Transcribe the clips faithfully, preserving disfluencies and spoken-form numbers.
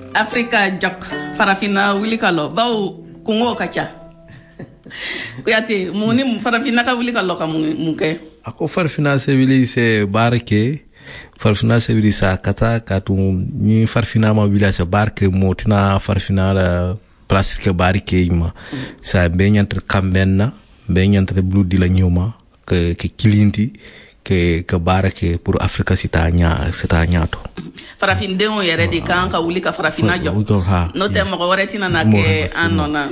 Afrika jok farafina wuli kalo baw kungo kacha kuyate muni farafina ka wuli kalo ka munke ako farafina se wili se barke farafina se wili sa kata katu ni farafina ma wili sa barke motina farafina la plastique barke ima sa benyantre kambenna benyantre bludi la nyuma ke ke kilinti ke ke barke pour Afrika sitanya sitanya to farafin dengo yere di kan ka wuli ka farafina jo no te mo wore tina na ke anona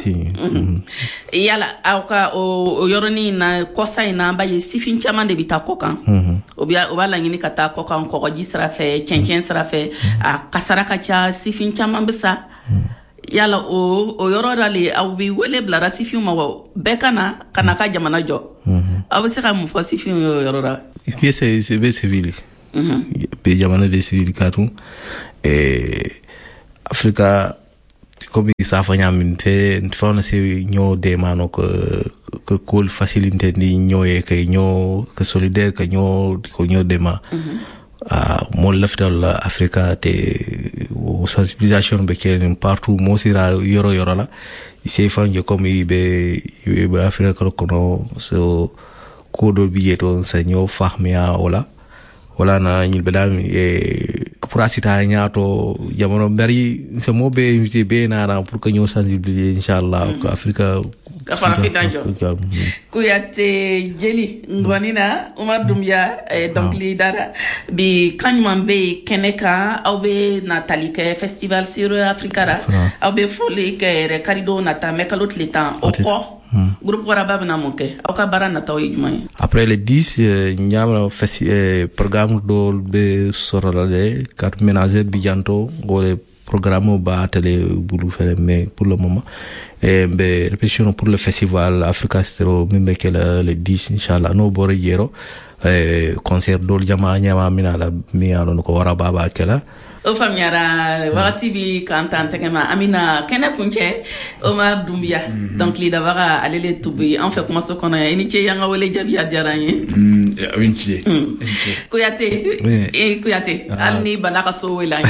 yala auka o yoroni na kosa ina ba ye sifin chama de bitakoka obia obala ngini kata koka ko ko jisra fe chenchen sra fe a kasara ka cha sifin chama bisa yala o o yororali au bi wele blara sifin ma wo bekana kana ka jamana jo abu se ka mu fo sifin yorora piese se be civili pe jamana de civil katu eh Afrika comme ça fa nyaminte fona se ñoo de mano ko ko kol facilité ni ñoye kay ñoo ko solidaire ka ñoo ko ñoo de ma ah mo laftal Afrika te sensibilisation be kelen partout mo sira yoro yoro la se fanje comme be be Afrika ko no so ko do biyeto sa ñoo fahmia wala wala na ñil bedam e pour asita ñaato jamono bari se mo be invité be na pour que ñu sensibiliser inshallah ko Afrika ka fara fitanjo kuyate jeli ngwanina Umar Doumbia eh, donc li dara bi kanyman be keneka aw be na talike festival sur Afrikara aw be foli ke re karido na ta mekalot litan o ko Hmm. Groupe Waraba na monke au ka bara na taw yumay après le dix ñam festi programme do be sorale car ménager bi janto ngole programme ba télé bulu fere mais pour le moment et be répétition pour le festival Africa Stero mimbe ke le dix inchallah no bore yero e concert do jama ñama mina la mi alo ko Waraba ba kala o famiara wakati bi kantante kema amina kena funche Omar Doumbia mm-hmm. donc li davara alele tubi en fait comment ce qu'on a ini che yanga wele jabi adjaranye mm winchi kuyate e kuyate alni banaka so wela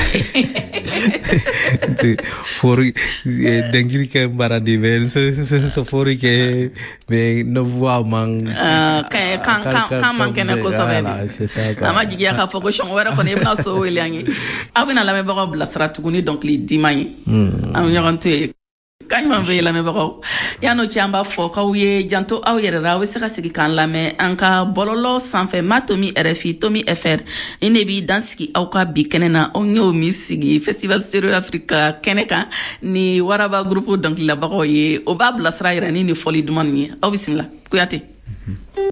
for dengri ke barandi ben so so for ke me no voix man kan kan kan man kena ko sabe ama jigia ka foko shon wera ko ne na so wela ngi abina la me bako blasra tuguni donc li dimay am ñorante kañ man ve la me bako yano chamba fo ka wiye janto aw yere rawe sika sigi kan la me anka bololo sanfe matomi R F I Tomi F R ine bi dansiki aw ka bi kenena o ñew mi sigi festival Stereo Africa keneka ni Waraba groupe donc la bako ye o ba blasra ira ni ni foli duman ni aw bismillah kuyate